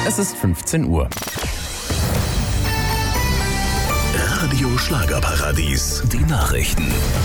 Es ist 15 Uhr. Radio Schlagerparadies, die Nachrichten.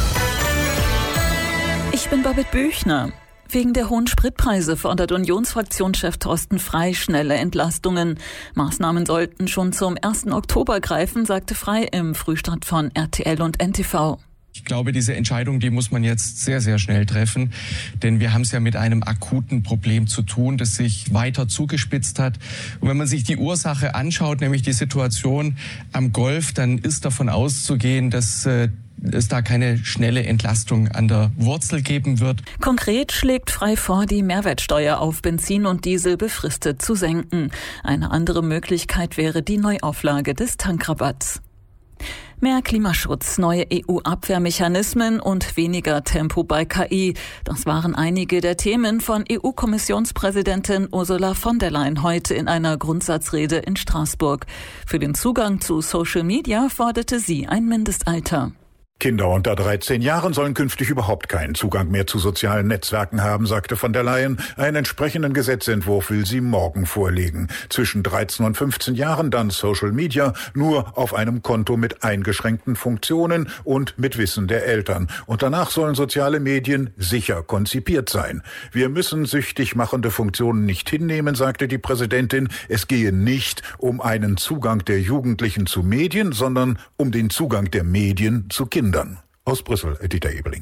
Ich bin Babette Büchner. Wegen der hohen Spritpreise fordert Unionsfraktionschef Thorsten Frey schnelle Entlastungen. Maßnahmen sollten schon zum 1. Oktober greifen, sagte Frey im Frühstart von RTL und NTV. Ich glaube, diese Entscheidung, die muss man jetzt sehr, sehr schnell treffen, denn wir haben es ja mit einem akuten Problem zu tun, das sich weiter zugespitzt hat. Und wenn man sich die Ursache anschaut, nämlich die Situation am Golf, dann ist davon auszugehen, dass es da keine schnelle Entlastung an der Wurzel geben wird. Konkret schlägt Frey vor, die Mehrwertsteuer auf Benzin und Diesel befristet zu senken. Eine andere Möglichkeit wäre die Neuauflage des Tankrabatts. Mehr Klimaschutz, neue EU-Abwehrmechanismen und weniger Tempo bei KI. Das waren einige der Themen von EU-Kommissionspräsidentin Ursula von der Leyen heute in einer Grundsatzrede in Straßburg. Für den Zugang zu Social Media forderte sie ein Mindestalter. Kinder unter 13 Jahren sollen künftig überhaupt keinen Zugang mehr zu sozialen Netzwerken haben, sagte von der Leyen. Einen entsprechenden Gesetzentwurf will sie morgen vorlegen. Zwischen 13 und 15 Jahren dann Social Media, nur auf einem Konto mit eingeschränkten Funktionen und mit Wissen der Eltern. Und danach sollen soziale Medien sicher konzipiert sein. Wir müssen süchtig machende Funktionen nicht hinnehmen, sagte die Präsidentin. Es gehe nicht um einen Zugang der Jugendlichen zu Medien, sondern um den Zugang der Medien zu Kindern. Aus Brüssel, Dieter Ebeling.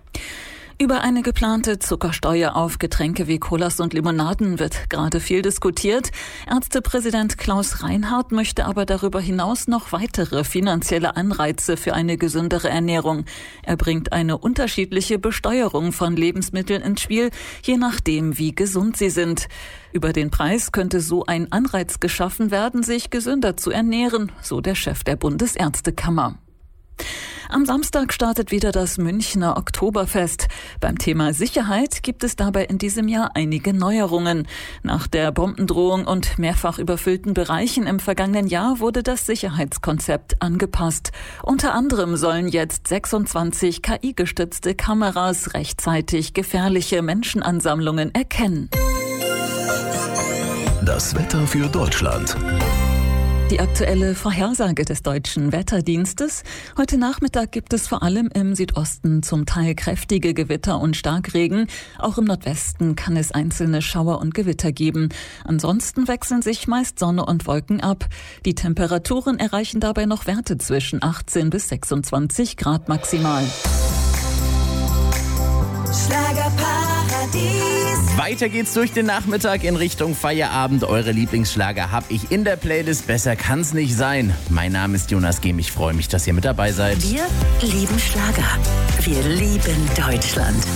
Über eine geplante Zuckersteuer auf Getränke wie Colas und Limonaden wird gerade viel diskutiert. Ärztepräsident Klaus Reinhardt möchte aber darüber hinaus noch weitere finanzielle Anreize für eine gesündere Ernährung. Er bringt eine unterschiedliche Besteuerung von Lebensmitteln ins Spiel, je nachdem, wie gesund sie sind. Über den Preis könnte so ein Anreiz geschaffen werden, sich gesünder zu ernähren, so der Chef der Bundesärztekammer. Am Samstag startet wieder das Münchner Oktoberfest. Beim Thema Sicherheit gibt es dabei in diesem Jahr einige Neuerungen. Nach der Bombendrohung und mehrfach überfüllten Bereichen im vergangenen Jahr wurde das Sicherheitskonzept angepasst. Unter anderem sollen jetzt 26 KI-gestützte Kameras rechtzeitig gefährliche Menschenansammlungen erkennen. Das Wetter für Deutschland. Die aktuelle Vorhersage des Deutschen Wetterdienstes. Heute Nachmittag gibt es vor allem im Südosten zum Teil kräftige Gewitter und Starkregen. Auch im Nordwesten kann es einzelne Schauer und Gewitter geben. Ansonsten wechseln sich meist Sonne und Wolken ab. Die Temperaturen erreichen dabei noch Werte zwischen 18 bis 26 Grad maximal. Schlagerparadies. Weiter geht's durch den Nachmittag in Richtung Feierabend. Eure Lieblingsschlager habe ich in der Playlist. Besser kann's nicht sein. Mein Name ist Jonas Gehm. Ich freue mich, dass ihr mit dabei seid. Wir lieben Schlager. Wir lieben Deutschland.